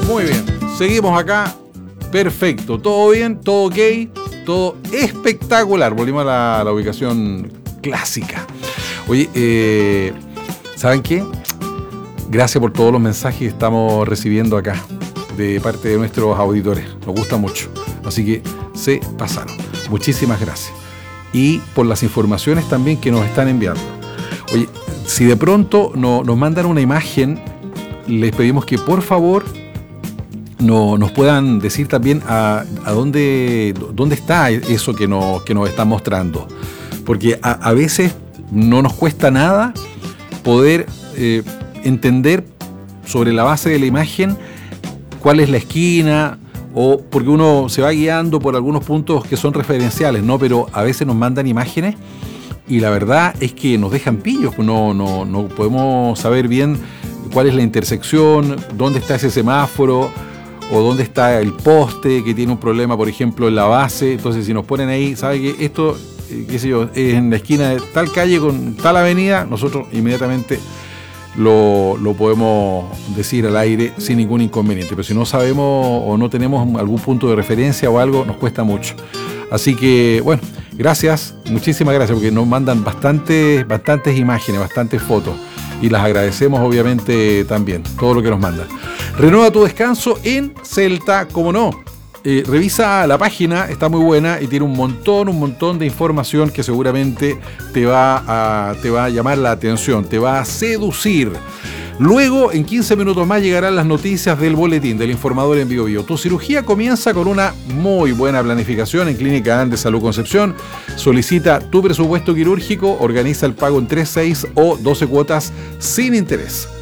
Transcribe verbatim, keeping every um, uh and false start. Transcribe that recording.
Muy bien, seguimos acá. Perfecto, todo bien, todo ok, todo espectacular. Volvimos a la, a la ubicación clásica. Oye, eh, ¿saben qué? Gracias por todos los mensajes que estamos recibiendo acá de parte de nuestros auditores. Nos gusta mucho. Así que se pasaron. Muchísimas gracias. Y por las informaciones también que nos están enviando. Oye, si de pronto no, nos mandan una imagen, les pedimos que por favor no, nos puedan decir también a, a dónde, dónde está eso que, no, que nos están mostrando. Porque a, a veces no nos cuesta nada poder eh, entender sobre la base de la imagen cuál es la esquina, o porque uno se va guiando por algunos puntos que son referenciales, ¿no? Pero a veces nos mandan imágenes y la verdad es que nos dejan pillos, no, no, no podemos saber bien cuál es la intersección, dónde está ese semáforo, o dónde está el poste que tiene un problema, por ejemplo, en la base. Entonces, si nos ponen ahí, sabe que esto, eh, qué sé yo, es en la esquina de tal calle con tal avenida, nosotros inmediatamente lo, lo podemos decir al aire sin ningún inconveniente. Pero si no sabemos o no tenemos algún punto de referencia o algo, nos cuesta mucho. Así que, bueno, gracias, muchísimas gracias, porque nos mandan bastantes, bastantes imágenes, bastantes fotos. Y las agradecemos obviamente también, todo lo que nos mandan. Renueva tu descanso en Celta, como no. Eh, revisa la página, está muy buena y tiene un montón, un montón de información que seguramente te va a, te va a llamar la atención, te va a seducir. Luego, en quince minutos más, llegarán las noticias del boletín del informador en Bio Bio. Tu cirugía comienza con una muy buena planificación en Clínica Andes Salud Concepción. Solicita tu presupuesto quirúrgico, organiza el pago en tres, seis o doce cuotas sin interés.